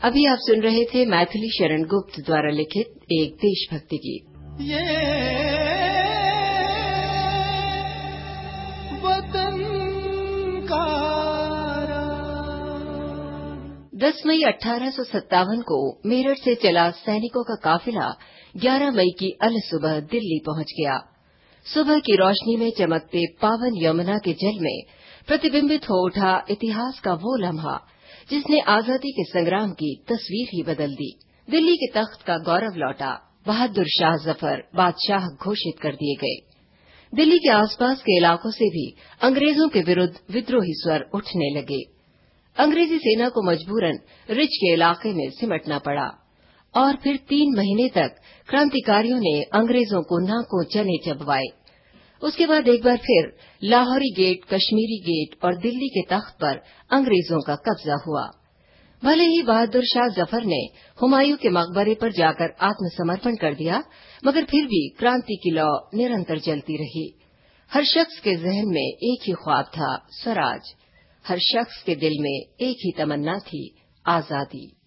अभी आप सुन रहे थे मैथिली शरण गुप्त द्वारा लिखित एक देशभक्ति गीत। ये वतन का 10 मई 1857 को मेरठ से चला सैनिकों का काफिला 11 मई की अलसुबह दिल्ली पहुंच गया। सुबह की रोशनी में चमकते पावन यमुना के जल में प्रतिबिंबित हो उठा इतिहास का वो लम्हा जिसने आजादी के संग्राम की तस्वीर ही बदल दी। दिल्ली के तख्त का गौरव लौटा, बहादुर शाह जफर बादशाह घोषित कर दिए गए। दिल्ली के आसपास के इलाकों से भी अंग्रेजों के विरुद्ध विद्रोही स्वर उठने लगे। अंग्रेजी सेना को मजबूरन रिज के इलाके में सिमटना पड़ा और फिर 3 महीने तक क्रांतिकारियों ने अंग्रेजों को नाकों चने चबवाए। उसके बाद एक बार फिर लाहौरी गेट, कश्मीरी गेट और दिल्ली के तख्त पर अंग्रेजों का कब्जा हुआ। भले ही बहादुर शाह जफर ने हुमायूं के मकबरे पर जाकर आत्मसमर्पण कर दिया, मगर फिर भी क्रांति की लौ निरंतर जलती रही। हर शख्स के जहन में एक ही ख्वाब था, स्वराज। हर शख्स के दिल में एक ही तमन्ना थी, आजादी।